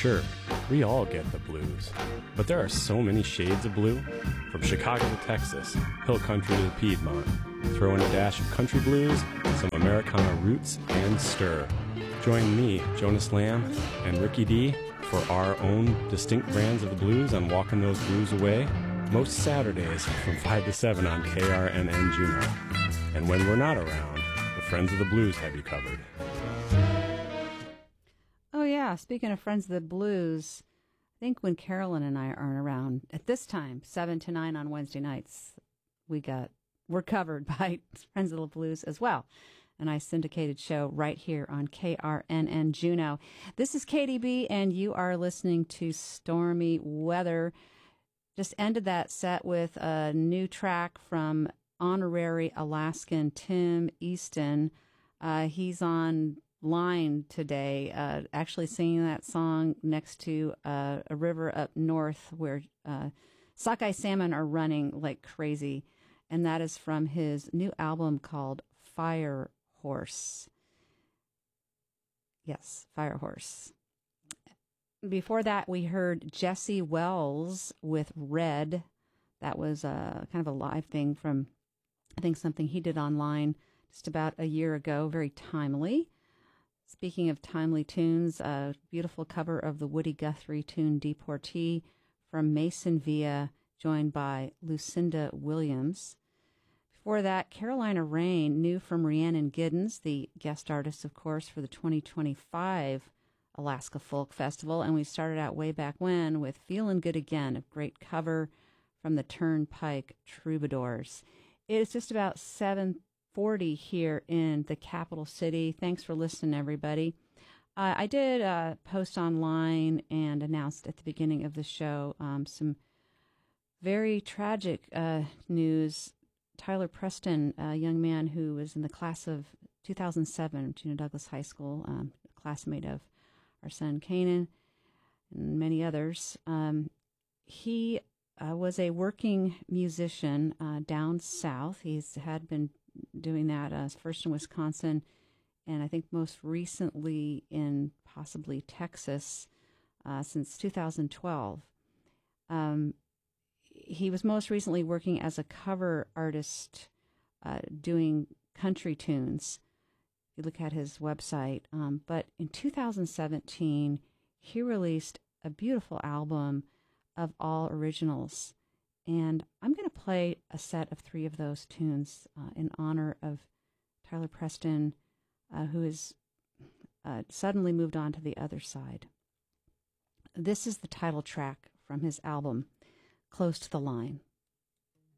Sure, we all get the blues, but there are so many shades of blue. From Chicago to Texas, hill country to Piedmont. Throw in a dash of country blues, some Americana roots, and stir. Join me, Jonas Lamb, and Ricky D for our own distinct brands of the blues on Walking Those Blues Away, most Saturdays from 5 to 7 on KRNN Juneau. And when we're not around, the Friends of the Blues have you covered. Oh, yeah. Speaking of Friends of the Blues, I think when Carolyn and I aren't around at this time, 7 to 9 on Wednesday nights, we're covered by Friends of the Blues as well. A nice syndicated show right here on KRNN Juneau. This is KDB, and you are listening to Stormy Weather. Just ended that set with a new track from honorary Alaskan Tim Easton. He's on line today, actually singing that song next to a river up north where sockeye salmon are running like crazy. And that is from his new album called Fire Horse. Yes, Fire Horse. Before that, we heard Jesse Wells with Red. That was kind of a live thing from, I think, something he did online just about a year ago. Very timely. Speaking of timely tunes, a beautiful cover of the Woody Guthrie tune Deportee from Mason Villa, joined by Lucinda Williams. Before that, Carolina Rain, new from Rhiannon Giddens, the guest artist, of course, for the 2025 Alaska Folk Festival. And we started out way back when with Feelin' Good Again, a great cover from the Turnpike Troubadours. It is just about 7:40 here in the capital city. Thanks for listening, everybody. I did post online and announced at the beginning of the show some very tragic news. Tyler Preston, a young man who was in the class of 2007, Juneau Douglas High School, a classmate of our son Kanan and many others. He was a working musician down south. He's had been doing that first in Wisconsin and I think most recently in possibly Texas since 2012. He was most recently working as a cover artist doing country tunes. You look at his website. But in 2017, he released a beautiful album of all originals. And I'm going to play a set of 3 of those tunes in honor of Tyler Preston, who has suddenly moved on to the other side. This is the title track from his album, Close to the Line.